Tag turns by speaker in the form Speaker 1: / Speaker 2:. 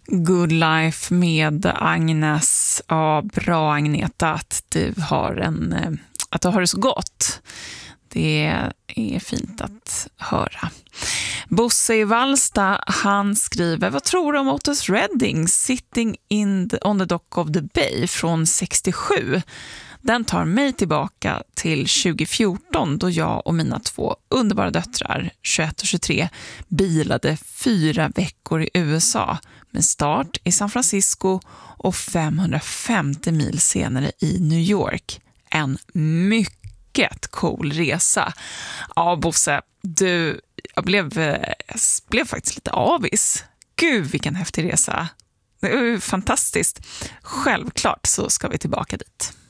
Speaker 1: Good Life med Agnes. Ja, bra Agneta att du har det så gott. Det är fint att höra. Bosse i Vallsta, han skriver: vad tror du om Otis Redding Sitting on the Dock of the Bay från 67? Den tar mig tillbaka till 2014 då jag och mina 2 underbara döttrar, 21 och 23, bilade 4 veckor i USA med start i San Francisco och 550 mil senare i New York. En mycket cool resa. Ja, Bosse, jag blev faktiskt lite avis. Gud, vilken häftig resa. Det är fantastiskt. Självklart så ska vi tillbaka dit.